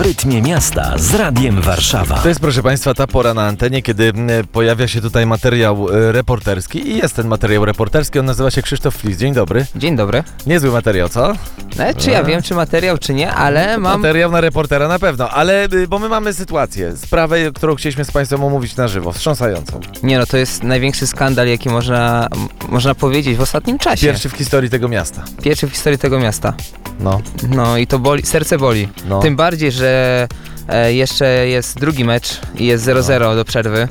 rytmie miasta z Radiem Warszawa. To jest, proszę Państwa, ta pora na antenie, kiedy pojawia się tutaj materiał reporterski i jest ten materiał reporterski, on nazywa się Krzysztof Flis. Dzień dobry. Dzień dobry. Niezły materiał, co? Czy ja wiem, czy materiał, czy nie, ale mam... Materiał na reportera na pewno, ale bo my mamy sytuację, sprawę, którą chcieliśmy z Państwem omówić na żywo, wstrząsającą. Nie no, to jest największy skandal, jaki można powiedzieć w ostatnim czasie. Pierwszy w historii tego miasta. Pierwszy w historii tego miasta. No. No i to boli, serce boli. No. Tym bardziej, że jeszcze jest drugi mecz i jest 0-0 do przerwy.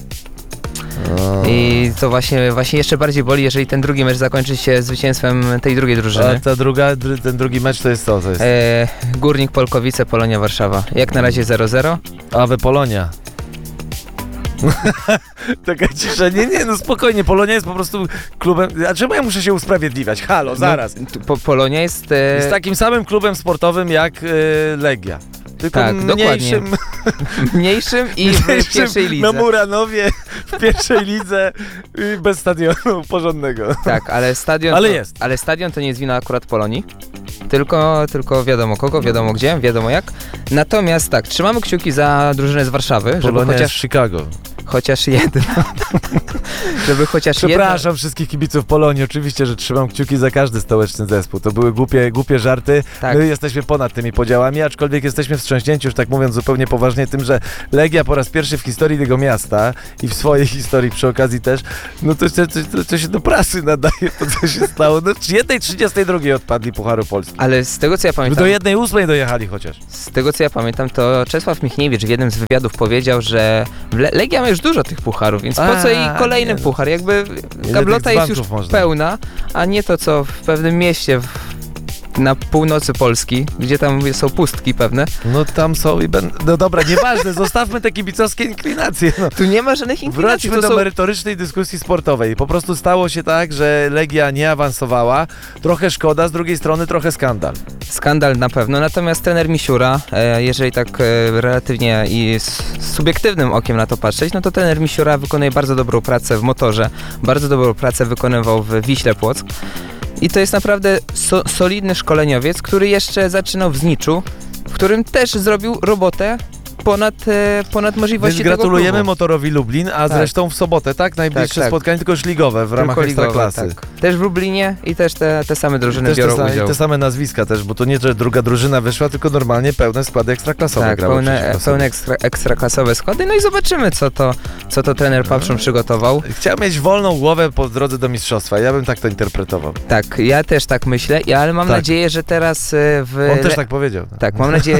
I to właśnie jeszcze bardziej boli, jeżeli ten drugi mecz zakończy się zwycięstwem tej drugiej drużyny. A ten drugi mecz to jest co? To jest? Górnik Polkowice, Polonia Warszawa. Jak na razie 0-0. Awe Polonia. Taka cisza. Nie, no spokojnie, Polonia jest po prostu klubem... A czemu ja muszę się usprawiedliwiać? Halo, zaraz. No, Polonia jest... Jest takim samym klubem sportowym jak Legia. Tylko tak, mniejszym... Mniejszym i w pierwszej lidze. Na Muranowie, w pierwszej lidze, bez stadionu porządnego. Tak, ale stadion... Ale stadion to nie jest wina akurat Polonii. Tylko wiadomo kogo, wiadomo gdzie, wiadomo jak. Natomiast tak, trzymamy kciuki za drużynę z Warszawy, Polonia jest Chicago. Chociaż jedna. Żeby chociaż Przepraszam wszystkich kibiców Polonii, oczywiście, że trzymam kciuki za każdy stołeczny zespół. To były głupie żarty. Tak. My jesteśmy ponad tymi podziałami, aczkolwiek jesteśmy wstrząśnięci, już tak mówiąc zupełnie poważnie, tym, że Legia po raz pierwszy w historii tego miasta i w swojej historii przy okazji też, no to się do prasy nadaje, to co się stało. No 1/32 odpadli Pucharu Polski. Ale z tego co ja pamiętam... Do 1/8 dojechali chociaż. Z tego co ja pamiętam, to Czesław Michniewicz w jednym z wywiadów powiedział, że Legia ma już dużo tych pucharów, więc po co jej kolejny puchar? Jakby gablota jest już pełna, a nie to co w pewnym mieście na północy Polski, gdzie tam są pustki pewne. No tam są i no dobra, nieważne, zostawmy te kibicowskie inklinacje. No. Tu nie ma żadnych inklinacji. Wróćmy do merytorycznej dyskusji sportowej. Po prostu stało się tak, że Legia nie awansowała. Trochę szkoda, z drugiej strony trochę skandal. Skandal na pewno, natomiast trener Misiura, jeżeli tak relatywnie i z subiektywnym okiem na to patrzeć, no to trener Misiura wykonuje bardzo dobrą pracę w Motorze, bardzo dobrą pracę wykonywał w Wiśle Płock. I to jest naprawdę solidny szkoleniowiec, który jeszcze zaczynał w Zniczu, w którym też zrobił robotę ponad możliwości Więc gratulujemy tego klubu. Motorowi Lublin, a zresztą w sobotę, tak? Najbliższe spotkanie, tylko już ligowe w ramach Ekstraklasy. Tak. Też w Lublinie i też te same drużyny biorą udział. I te same nazwiska też, bo to nie, że druga drużyna wyszła, tylko normalnie pełne składy ekstraklasowe tak, grały. pełne ekstraklasowe składy, no i zobaczymy, co to trener Papszun przygotował. Chciał mieć wolną głowę po drodze do mistrzostwa, ja bym tak to interpretował. Tak, ja też tak myślę, ale mam nadzieję, że teraz On też tak powiedział. Tak,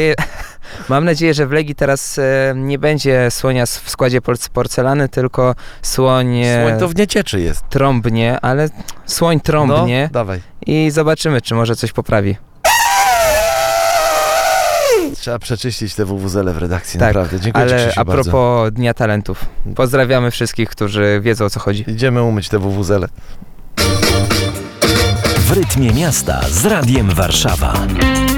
mam nadzieję, że w Legii teraz nie będzie słonia w składzie porcelany, tylko słoń to w Niecieczy jest. Trąbnie, ale słoń trąbnie. No, dawaj. I zobaczymy, czy może coś poprawi. Trzeba przeczyścić te WWZele w redakcji, tak, naprawdę. Dziękuję Ci, Krzysiu, a propos Dnia Talentów. Pozdrawiamy wszystkich, którzy wiedzą, o co chodzi. Idziemy umyć te WWZele. W rytmie miasta z Radiem Warszawa.